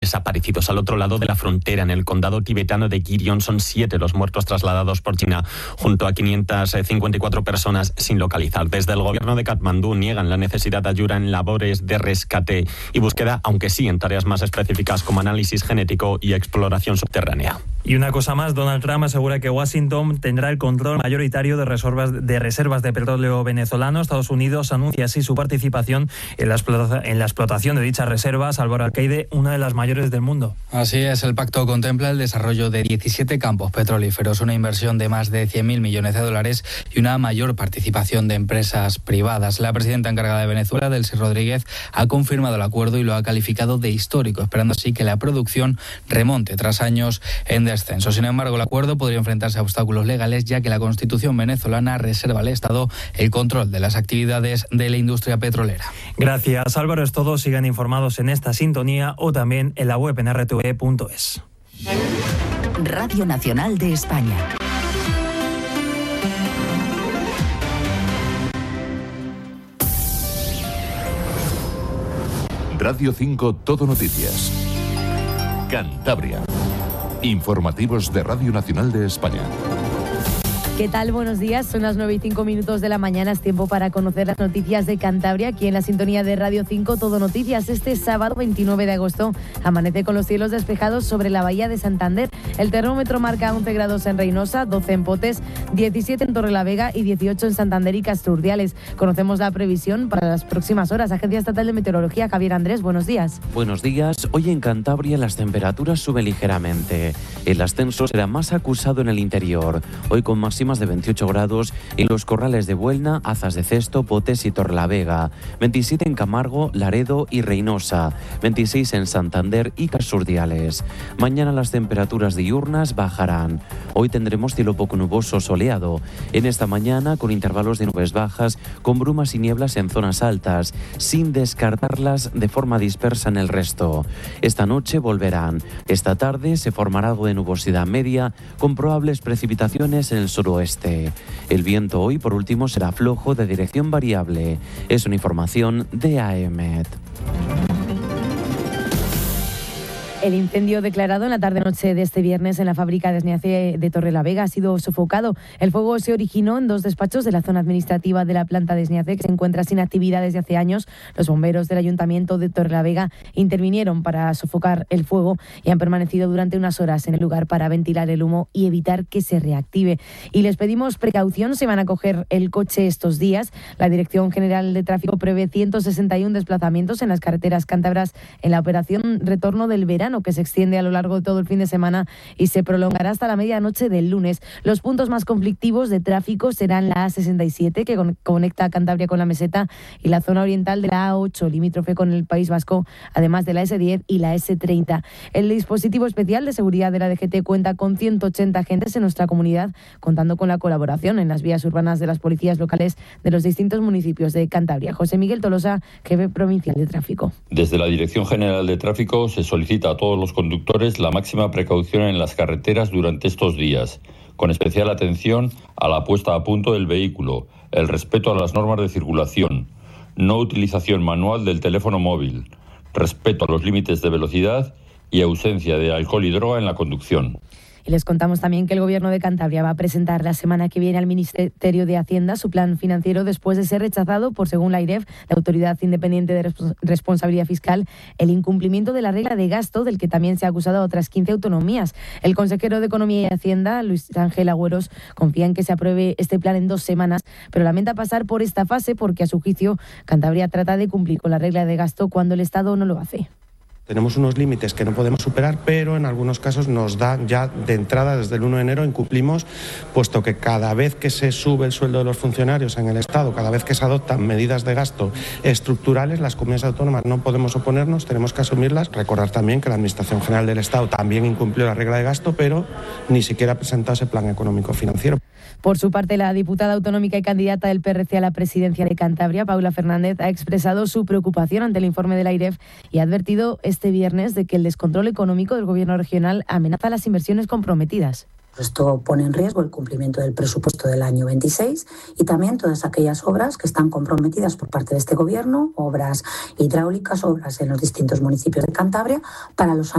desaparecidos. Al otro lado de la frontera, en el condado tibetano de Girion, son 7 los muertos trasladados por China, junto a 554 personas sin localizar. Desde el gobierno de Katmandú niegan la necesidad de ayuda en labores de rescate y búsqueda, aunque sí en tareas más específicas como análisis genético y exploración subterránea. Y una cosa más, Donald Trump asegura que Washington tendrá el control mayoritario de reservas de petróleo venezolano. Estados Unidos anuncia así su participación en la explotación de dichas reservas. Álvaro Alcaide, una de las mayores del mundo. Así es, el pacto contempla el desarrollo de 17 campos petrolíferos, una inversión de más de 100.000 millones de dólares y una mayor participación de empresas privadas. La presidenta encargada de Venezuela, Delcy Rodríguez, ha confirmado el acuerdo y lo ha calificado de histórico, esperando así que la producción remonte tras años en descenso. Sin embargo, el acuerdo podría enfrentarse a obstáculos legales, ya que la Constitución venezolana reserva al Estado el control de las actividades de la industria petrolera. Gracias, Álvaro. Es todo. Sigan informados en esta sintonía o también en la web en rtve.es. Radio Nacional de España. Radio 5 Todo Noticias. Cantabria. Informativos de Radio Nacional de España. ¿Qué tal? Buenos días. Son las 9:05 de la mañana. Es tiempo para conocer las noticias de Cantabria, aquí en la sintonía de Radio 5 Todo Noticias. Este sábado 29 de agosto amanece con los cielos despejados sobre la bahía de Santander. El termómetro marca 11 grados en Reynosa, 12 en Potes, 17 en Torrelavega y 18 en Santander y Casturdiales. Conocemos la previsión para las próximas horas. Agencia Estatal de Meteorología, Javier Andrés, buenos días. Buenos días. Hoy en Cantabria las temperaturas suben ligeramente. El ascenso será más acusado en el interior. Hoy con máximas de 28 grados en los corrales de Buelna, Azas de Cesto, Potes y Torrelavega, 27 en Camargo, Laredo y Reynosa, 26 en Santander y Casurdiales. Mañana las temperaturas diurnas bajarán. Hoy tendremos cielo poco nuboso soleado. En esta mañana con intervalos de nubes bajas, con brumas y nieblas en zonas altas, sin descartarlas de forma dispersa en el resto. Esta noche volverán. Esta tarde se formará algo de nubosidad media, con probables precipitaciones en el suroeste. El viento hoy, por último, será flojo de dirección variable. Es una información de AEMET. El incendio declarado en la tarde-noche de este viernes en la fábrica de Sniace de Torrelavega ha sido sofocado. El fuego se originó en 2 despachos de la zona administrativa de la planta de Sniace, que se encuentra sin actividad desde hace años. Los bomberos del Ayuntamiento de Torrelavega intervinieron para sofocar el fuego y han permanecido durante unas horas en el lugar para ventilar el humo y evitar que se reactive. Y les pedimos precaución si van a coger el coche estos días. La Dirección General de Tráfico prevé 161 desplazamientos en las carreteras cántabras en la operación Retorno del Verano, que se extiende a lo largo de todo el fin de semana y se prolongará hasta la medianoche del lunes. Los puntos más conflictivos de tráfico serán la A67, que conecta a Cantabria con la Meseta, y la zona oriental de la A8, limítrofe con el País Vasco, además de la S10 y la S30. El dispositivo especial de seguridad de la DGT cuenta con 180 agentes en nuestra comunidad, contando con la colaboración en las vías urbanas de las policías locales de los distintos municipios de Cantabria. José Miguel Tolosa, jefe provincial de tráfico. Desde la Dirección General de Tráfico se solicita a todos los conductores la máxima precaución en las carreteras durante estos días, con especial atención a la puesta a punto del vehículo, el respeto a las normas de circulación, no utilización manual del teléfono móvil, respeto a los límites de velocidad y ausencia de alcohol y droga en la conducción. Y les contamos también que el Gobierno de Cantabria va a presentar la semana que viene al Ministerio de Hacienda su plan financiero después de ser rechazado por, según la AIREF, la Autoridad Independiente de Responsabilidad Fiscal, el incumplimiento de la regla de gasto, del que también se ha acusado a otras 15 autonomías. El consejero de Economía y Hacienda, Luis Ángel Agüeros, confía en que se apruebe este plan en 2 semanas, pero lamenta pasar por esta fase porque, a su juicio, Cantabria trata de cumplir con la regla de gasto cuando el Estado no lo hace. Tenemos unos límites que no podemos superar, pero en algunos casos nos da ya de entrada, desde el 1 de enero, incumplimos, puesto que cada vez que se sube el sueldo de los funcionarios en el Estado, cada vez que se adoptan medidas de gasto estructurales, las comunidades autónomas no podemos oponernos, tenemos que asumirlas. Recordar también que la Administración General del Estado también incumplió la regla de gasto, pero ni siquiera ha presentado ese plan económico financiero. Por su parte, la diputada autonómica y candidata del PRC a la presidencia de Cantabria, Paula Fernández, ha expresado su preocupación ante el informe de la AIREF y ha advertido este viernes de que el descontrol económico del gobierno regional amenaza las inversiones comprometidas. Esto pone en riesgo el cumplimiento del presupuesto del año 26 y también todas aquellas obras que están comprometidas por parte de este gobierno, obras hidráulicas, obras en los distintos municipios de Cantabria, para los